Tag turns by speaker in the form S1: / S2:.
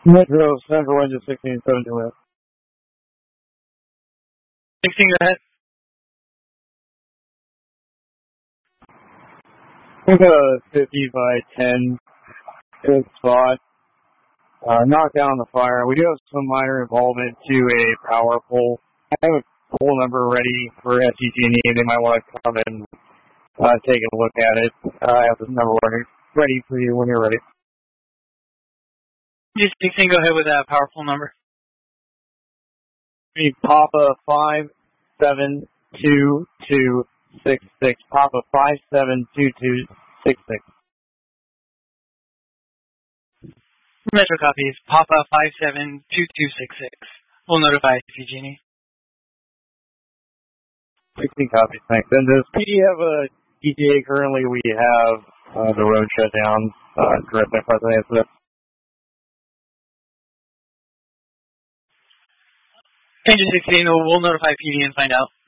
S1: Metro Central Engine 1670 West.
S2: 16, go ahead.
S1: We got a 50 by 10 good spot. Knocked down the fire. We do have some minor involvement to a power pole. I have a pole number ready for SCG&E. They might want to come and take a look at it. I have the number ready for you when you're ready.
S2: Just 16, go ahead with that power pole number.
S1: Papa 572266. Papa 572266.
S2: Metro copies. Papa 572266. We'll notify SCG&E.
S1: 16 copies, thanks. And does PD have a ETA currently? We have the road shut down directly in front of the incident.
S2: Engine 16, we'll notify PD and find out.